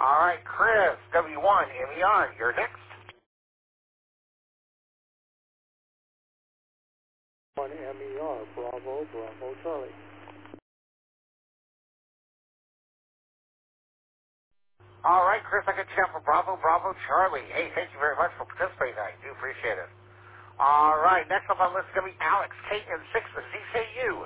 All right, Chris, W1, MER, you're next. One MER, Bravo, Bravo, Charlie. All right, Chris, I got you down for Bravo, Bravo, Charlie. Hey, thank you very much for participating. I do appreciate it. All right, next up on the list is going to be Alex, KN6, ZKU.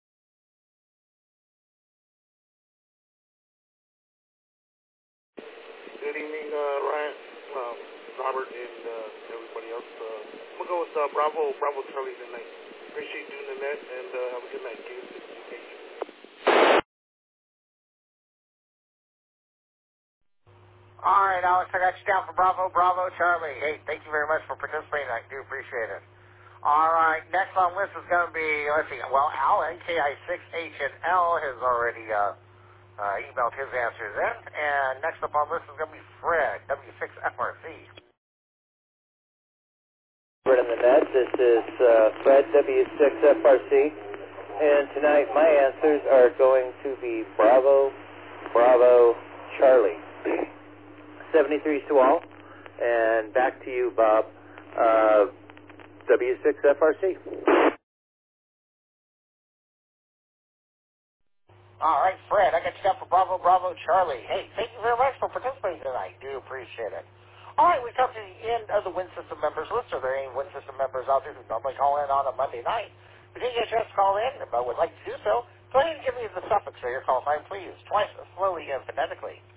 Good evening, Ryan, Robert, and everybody else. I'm going to go with Bravo, Bravo, Charlie tonight. Appreciate you doing the net, and have a good night. All right, Alex, I got you down for Bravo, Bravo, Charlie. Hey, thank you very much for participating. I do appreciate it. All right, next on the list is going to be, let's see, well, Alan, KI6HNL, has already emailed his answers in. And next up on the list is going to be Fred, W6FRC. Fred in the net, this is Fred, W6FRC. And tonight my answers are going to be Bravo, Bravo, Charlie. 73s to all. And back to you, Bob. W6FRC. All right, Fred, I got you down for Bravo, Bravo, Charlie. Hey, thank you very much for participating tonight. I do appreciate it. All right, we come to the end of the Wind System members list. Are there any Wind System members out there who normally call in on a Monday night? If you didn't get a chance to call in, but would like to do so, go ahead and give me the suffix for your call sign, please, twice, slowly and phonetically.